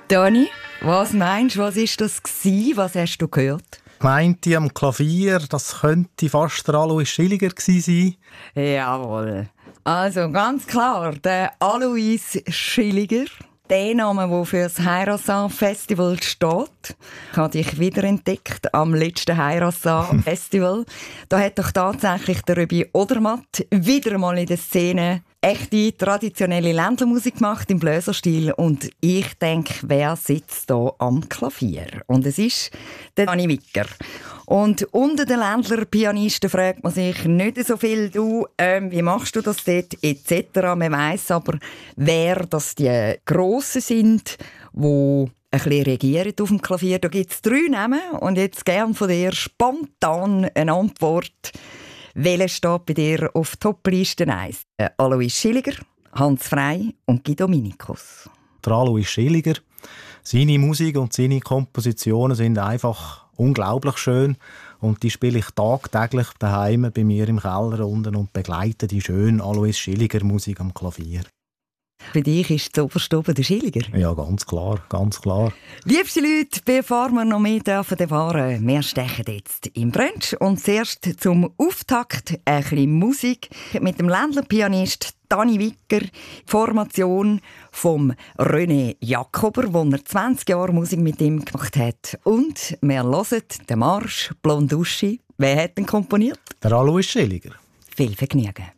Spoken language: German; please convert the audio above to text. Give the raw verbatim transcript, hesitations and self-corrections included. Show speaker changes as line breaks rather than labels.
Dani, was meinst du, was war das gewesen? Was hast du gehört?
Meinte am Klavier, das könnte fast der Alois Schilliger gewesen sein.
Jawohl. Also ganz klar, der Alois Schilliger. Der Name, der für das Heirasan-Festival steht. Ich habe dich wiederentdeckt am letzten Heirasan-Festival. Da hat doch tatsächlich der Röbi Odermatt wieder einmal in der Szene echte, traditionelle Ländlermusik gemacht im Bläserstil. Und ich denke, wer sitzt da am Klavier? Und es ist der Dani Wicker. Und unter den Ländler-Pianisten fragt man sich nicht so viel, du, ähm, wie machst du das dort, et cetera. Man weiss aber, wer das die Grossen sind, die ein bisschen regieren auf dem Klavier. Da gibt es drei Namen und jetzt gern von dir spontan eine Antwort. Welcher steht bei dir auf Top-Liste eins? Alois Schilliger, Hans Frey und Guido Dominikus.
Der Alois Schilliger. Seine Musik und seine Kompositionen sind einfach unglaublich schön und die spiele ich tagtäglich daheim bei mir im Keller unten und begleite die schöne Alois Schilliger Musik am Klavier.
Für dich ist das oberste oben der Schilliger?
Ja, ganz klar, ganz klar.
Liebste Leute, bevor wir noch mehr dürfen erfahren, wir stechen jetzt im Brunch und zuerst zum Auftakt ein bisschen Musik mit dem Ländler-Pianist Dani Wicker, Formation vom René Jakober, wo er zwanzig Jahre Musik mit ihm gemacht hat. Und wir hören den Marsch Blonduschi. Wer hat den komponiert?
Der Alois Schilliger.
Viel Vergnügen.